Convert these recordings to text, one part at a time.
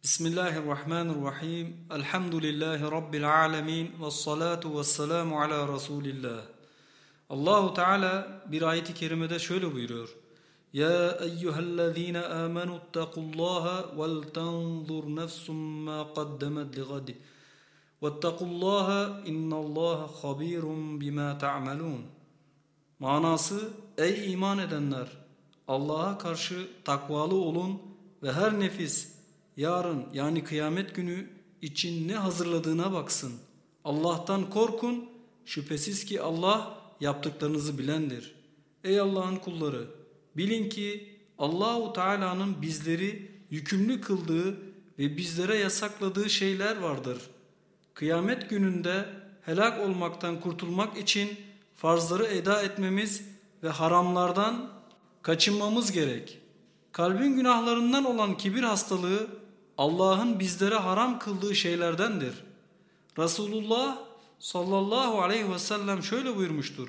Bismillahirrahmanirrahim. Elhamdülillahi Rabbil alemin. Vessalatu vesselamu ala Resulillah. Allahu Teala bir ayet-i kerimede şöyle buyuruyor. Ya eyyühellezine amenuttakullaha vel tanzur nefsum ma qaddemet ligadi. Vettekullaha innallaha habirun bima ta'malun. Manası, ey iman edenler! Allah'a karşı takvalı olun ve her nefis yarın yani kıyamet günü için ne hazırladığına baksın. Allah'tan korkun, şüphesiz ki Allah yaptıklarınızı bilendir. Ey Allah'ın kulları! Bilin ki Allahu Teala'nın bizleri yükümlü kıldığı ve bizlere yasakladığı şeyler vardır. Kıyamet gününde helak olmaktan kurtulmak için farzları eda etmemiz ve haramlardan kaçınmamız gerek. Kalbin günahlarından olan kibir hastalığı Allah'ın bizlere haram kıldığı şeylerdendir. Resulullah sallallahu aleyhi ve sellem şöyle buyurmuştur.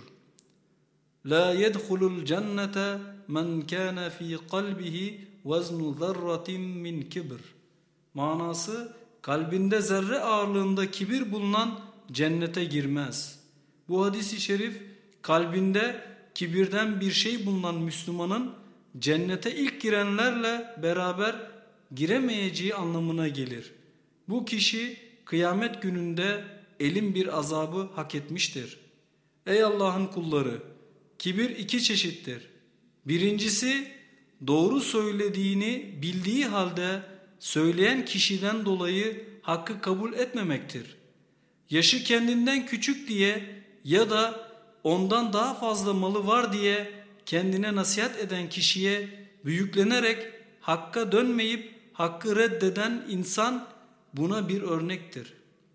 La yedhulul cennete men kana fi kalbihi veznu zerratin min kibr. Manası, kalbinde zerre ağırlığında kibir bulunan cennete girmez. Bu hadis-i şerif kalbinde kibirden bir şey bulunan Müslümanın cennete ilk girenlerle beraber giremeyeceği anlamına gelir. Bu kişi kıyamet gününde elin bir azabı hak etmiştir. Ey Allah'ın kulları! Kibir iki çeşittir. Birincisi, doğru söylediğini bildiği halde söyleyen kişiden dolayı hakkı kabul etmemektir. Yaşı kendinden küçük diye ya da ondan daha fazla malı var diye kendine nasihat eden kişiye büyüklenerek hakka dönmeyip hakkı reddeden insan buna bir örnektir.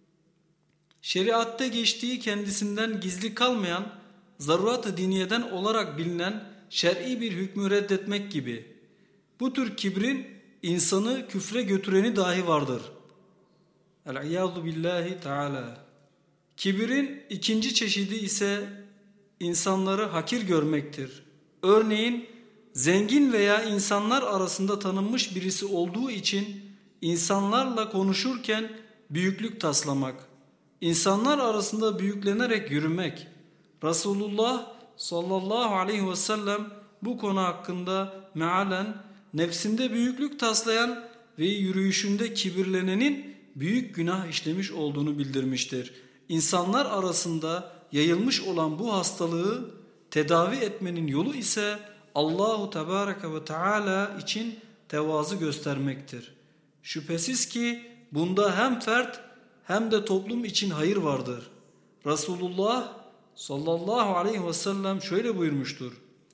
Şeriatta geçtiği kendisinden gizli kalmayan, zarurat-ı diniyeden olarak bilinen şer'i bir hükmü reddetmek gibi. Bu tür kibrin insanı küfre götüreni dahi vardır. El-İyâzu billahi teâlâ. Kibirin ikinci çeşidi ise insanları hakir görmektir. Örneğin zengin veya insanlar arasında tanınmış birisi olduğu için insanlarla konuşurken büyüklük taslamak, insanlar arasında büyüklenerek yürümek. Resulullah sallallahu aleyhi ve sellem bu konu hakkında mealen nefsinde büyüklük taslayan ve yürüyüşünde kibirlenenin büyük günah işlemiş olduğunu bildirmiştir. İnsanlar arasında yayılmış olan bu hastalığı tedavi etmenin yolu ise Allahu Tebareke ve Teala için tevazu göstermektir. Şüphesiz ki bunda hem fert hem de toplum için hayır vardır. Resulullah sallallahu aleyhi ve sellem şöyle buyurmuştur.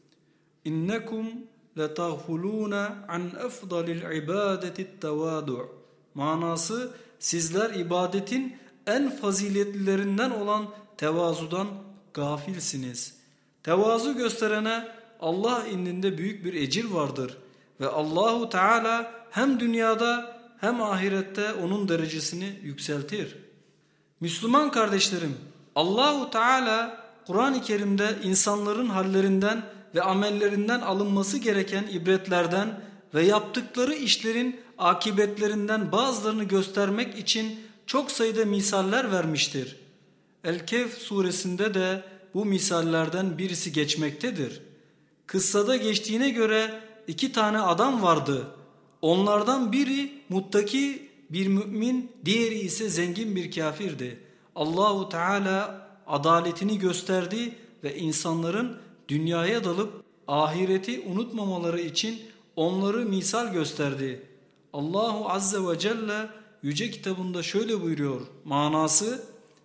İnnekum letağfulûne an efdalil ibâdetit tevâdu'. Manası, sizler ibadetin en faziletlilerinden olan tevazudan gafilsiniz. Tevazu gösterene Allah indinde büyük bir ecir vardır ve Allahu Teala hem dünyada hem ahirette onun derecesini yükseltir. Müslüman kardeşlerim, Allahu Teala Kur'an-ı Kerim'de insanların hallerinden ve amellerinden alınması gereken ibretlerden ve yaptıkları işlerin akibetlerinden bazılarını göstermek için çok sayıda misaller vermiştir. El-Kehf suresinde de bu misallerden birisi geçmektedir. Kıssada geçtiğine göre 2 tane adam vardı. Onlardan biri muttaki bir mümin, diğeri ise zengin bir kafirdi. Allahu Teala adaletini gösterdi ve insanların dünyaya dalıp ahireti unutmamaları için onları misal gösterdi. Allahu Azze ve Celle Yüce Kitabında şöyle buyuruyor. Manası,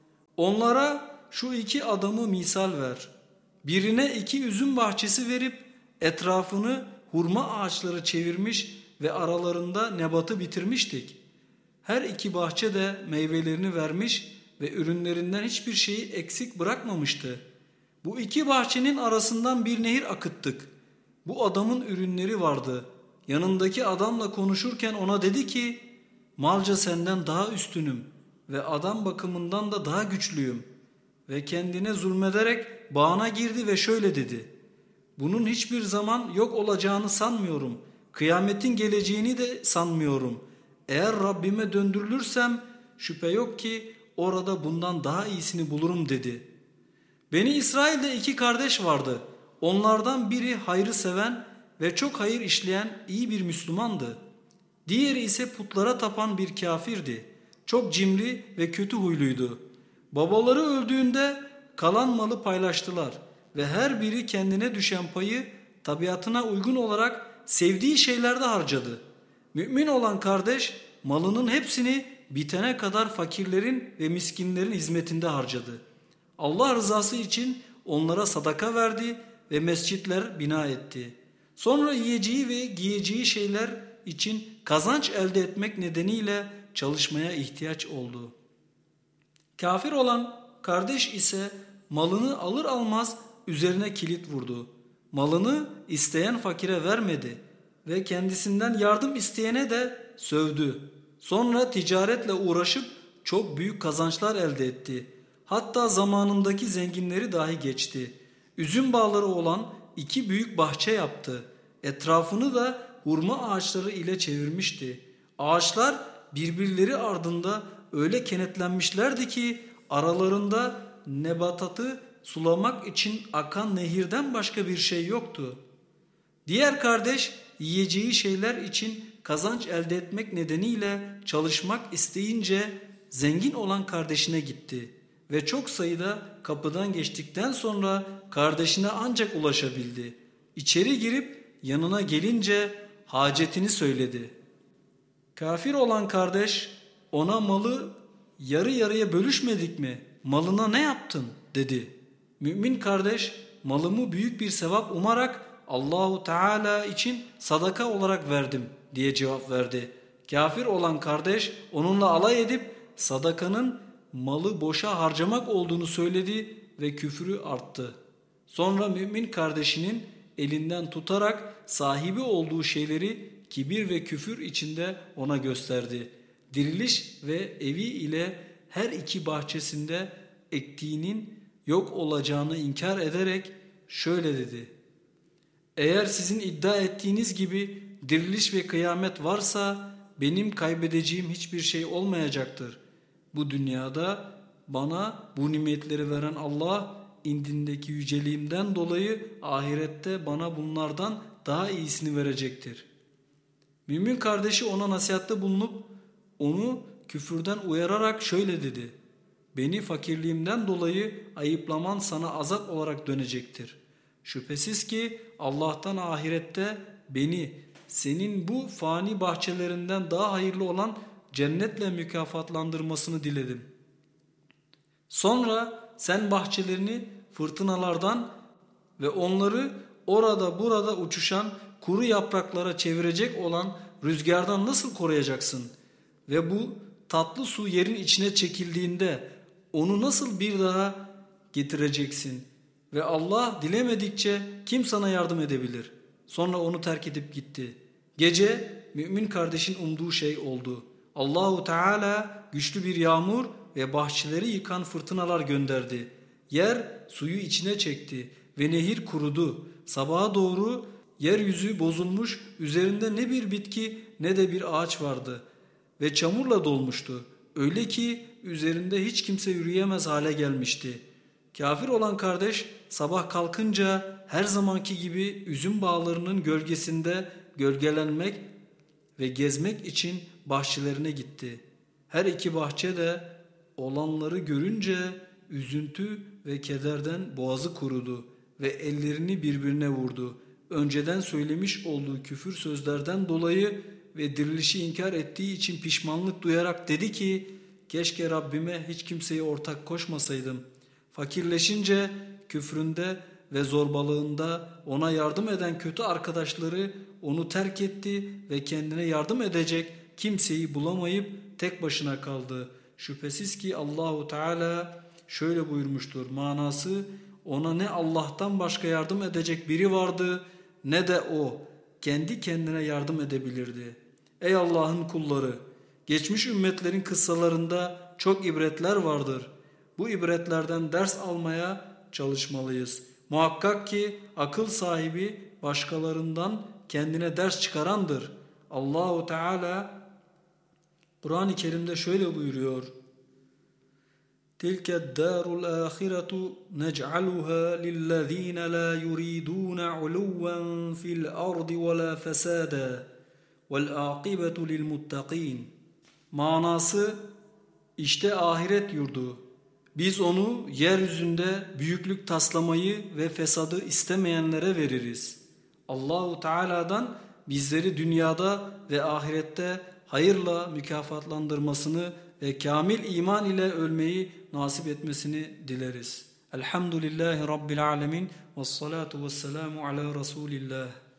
onlara şu 2 adamı misal ver. Birine 2 üzüm bahçesi verip etrafını hurma ağaçları çevirmiş ve aralarında nebatı bitirmiştik. Her 2 bahçe de meyvelerini vermiş ve ürünlerinden hiçbir şeyi eksik bırakmamıştı. Bu 2 bahçenin arasından bir nehir akıttık. Bu adamın ürünleri vardı. Yanındaki adamla konuşurken ona dedi ki, malca senden daha üstünüm ve adam bakımından da daha güçlüyüm. Ve kendine zulmederek bağına girdi ve şöyle dedi. Bunun hiçbir zaman yok olacağını sanmıyorum. Kıyametin geleceğini de sanmıyorum. Eğer Rabbime döndürülürsem şüphe yok ki orada bundan daha iyisini bulurum dedi. Beni İsrail'de 2 kardeş vardı. Onlardan biri hayrı seven ve çok hayır işleyen iyi bir Müslümandı. Diğeri ise putlara tapan bir kafirdi. Çok cimri ve kötü huyluydu. Babaları öldüğünde kalan malı paylaştılar ve her biri kendine düşen payı tabiatına uygun olarak sevdiği şeylerde harcadı. Mümin olan kardeş malının hepsini bitene kadar fakirlerin ve miskinlerin hizmetinde harcadı. Allah rızası için onlara sadaka verdi ve mescitler bina etti. Sonra yiyeceği ve giyeceği şeyler için kazanç elde etmek nedeniyle çalışmaya ihtiyaç oldu. Kafir olan kardeş ise malını alır almaz üzerine kilit vurdu. Malını isteyen fakire vermedi ve kendisinden yardım isteyene de sövdü. Sonra ticaretle uğraşıp çok büyük kazançlar elde etti. Hatta zamanındaki zenginleri dahi geçti. Üzüm bağları olan 2 büyük bahçe yaptı. Etrafını da hurma ağaçları ile çevirmişti. Ağaçlar birbirleri ardında öyle kenetlenmişlerdi ki aralarında nebatatı sulamak için akan nehirden başka bir şey yoktu. Diğer kardeş yiyeceği şeyler için kazanç elde etmek nedeniyle çalışmak isteyince zengin olan kardeşine gitti ve çok sayıda kapıdan geçtikten sonra kardeşine ancak ulaşabildi. İçeri girip yanına gelince hacetini söyledi. Kafir olan kardeş ona malı yarı yarıya bölüşmedik mi? Malına ne yaptın? dedi. Mümin kardeş malımı büyük bir sevap umarak Allahu Teala için sadaka olarak verdim diye cevap verdi. Kafir olan kardeş onunla alay edip sadakanın malı boşa harcamak olduğunu söyledi ve küfrü arttı. Sonra mümin kardeşinin elinden tutarak sahibi olduğu şeyleri kibir ve küfür içinde ona gösterdi. Diriliş ve evi ile her 2 bahçesinde ektiğinin yok olacağını inkar ederek şöyle dedi. Eğer sizin iddia ettiğiniz gibi diriliş ve kıyamet varsa benim kaybedeceğim hiçbir şey olmayacaktır. Bu dünyada bana bu nimetleri veren Allah indindeki yüceliğimden dolayı ahirette bana bunlardan daha iyisini verecektir. Mümin kardeşi ona nasihatte bulunup onu küfürden uyararak şöyle dedi. Beni fakirliğimden dolayı ayıplaman sana azap olarak dönecektir. Şüphesiz ki Allah'tan ahirette beni senin bu fani bahçelerinden daha hayırlı olan cennetle mükafatlandırmasını diledim. Sonra sen bahçelerini fırtınalardan ve onları orada burada uçuşan kuru yapraklara çevirecek olan rüzgardan nasıl koruyacaksın? Ve bu tatlı su yerin içine çekildiğinde onu nasıl bir daha getireceksin? Ve Allah dilemedikçe kim sana yardım edebilir? Sonra onu terk edip gitti. Gece mümin kardeşin umduğu şey oldu. Allahu Teala güçlü bir yağmur ve bahçeleri yıkan fırtınalar gönderdi. Yer suyu içine çekti ve nehir kurudu. Sabaha doğru yeryüzü bozulmuş, üzerinde ne bir bitki ne de bir ağaç vardı ve çamurla dolmuştu. Öyle ki üzerinde hiç kimse yürüyemez hale gelmişti. Kafir olan kardeş sabah kalkınca her zamanki gibi üzüm bağlarının gölgesinde gölgelenmek ve gezmek için bahçelerine gitti. Her 2 bahçe de olanları görünce üzüntü ve kederden boğazı kurudu ve ellerini birbirine vurdu. Önceden söylemiş olduğu küfür sözlerden dolayı ve dirilişi inkar ettiği için pişmanlık duyarak dedi ki, keşke Rabbime hiç kimseyi ortak koşmasaydım. Fakirleşince küfründe ve zorbalığında ona yardım eden kötü arkadaşları onu terk etti ve kendine yardım edecek kimseyi bulamayıp tek başına kaldı. Şüphesiz ki Allahu Teala şöyle buyurmuştur. Manası, ona ne Allah'tan başka yardım edecek biri vardı ne de o kendi kendine yardım edebilirdi. Ey Allah'ın kulları! Geçmiş ümmetlerin kıssalarında çok ibretler vardır. Bu ibretlerden ders almaya çalışmalıyız. Muhakkak ki akıl sahibi başkalarından kendine ders çıkarandır. Allahu Teala Kur'an-ı Kerim'de şöyle buyuruyor: تِلْكَ الدَّارُ الْآخِرَةُ نَجْعَلُهَا لِلَّذ۪ينَ لَا يُرِيدُونَ عُلُوًّا فِي الْأَرْضِ وَلَا فَسَادًا وَالْعَاقِبَةُ لِلْمُتَّقِينَ. Manası, işte ahiret yurdu. Biz onu yeryüzünde büyüklük taslamayı ve fesadı istemeyenlere veririz. Allahu Teala'dan bizleri dünyada ve ahirette hayırla mükafatlandırmasını ve kamil iman ile ölmeyi nasip etmesini dileriz. Elhamdülillahi Rabbil alemin. Vessalatu vesselamu ala Resulillah.